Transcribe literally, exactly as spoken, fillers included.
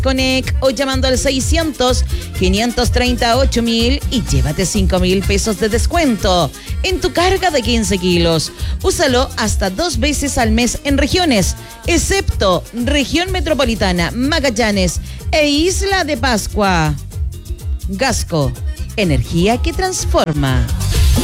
Conec o llamando al seiscientos, quinientos treinta y ocho mil y llévate cinco mil pesos de descuento en tu carga de quince kilos. Úsalo hasta dos veces al mes en regiones, excepto región metropolitana, Magallanes e Isla de Pascua. Gasco, energía que transforma.